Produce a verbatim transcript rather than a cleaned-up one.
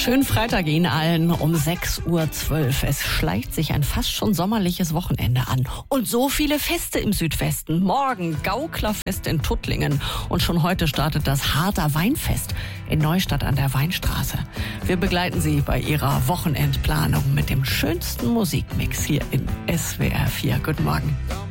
Schönen Freitag Ihnen allen um sechs Uhr zwölf. Es schleicht sich ein fast schon sommerliches Wochenende an. Und so viele Feste im Südwesten. Morgen Gauklerfest in Tuttlingen. Und schon heute startet das Harter Weinfest in Neustadt an der Weinstraße. Wir begleiten Sie bei Ihrer Wochenendplanung mit dem schönsten Musikmix hier in S W R vier. Guten Morgen.